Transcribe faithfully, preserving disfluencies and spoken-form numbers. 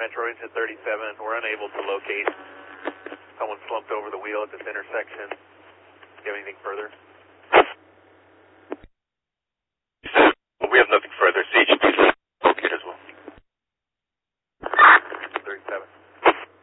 Metro into thirty-seven. We're unable to locate. Someone slumped over the wheel at this intersection. Do you have anything further?